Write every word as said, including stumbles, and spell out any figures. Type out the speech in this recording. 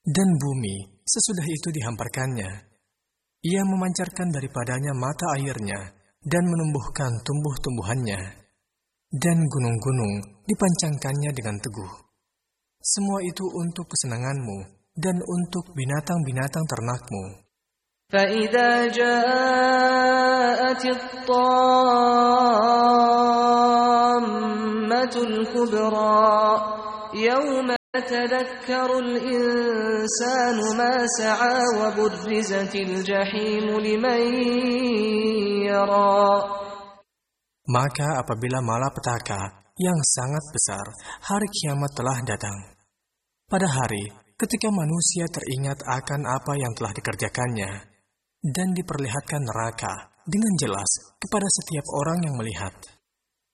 Dan bumi sesudah itu dihamparkannya. Ia memancarkan daripadanya mata airnya dan menumbuhkan tumbuh-tumbuhannya. Dan gunung-gunung dipancangkannya dengan teguh. Semua itu untuk kesenanganmu dan untuk binatang-binatang ternakmu. فَإِذَا جَاءَتِ الطَّامَّةُ الْكُبْرَى يَوْمَ يَتَذَكَّرُ الْإِنسَانُ مَا سَعَى وَبُرِّزَتِ الْجَحِيمُ لِمَنْ يَرَى. Maka apabila malapetaka yang sangat besar, hari kiamat telah datang. Pada hari ketika manusia teringat akan apa yang telah dikerjakannya, dan diperlihatkan neraka dengan jelas kepada setiap orang yang melihat.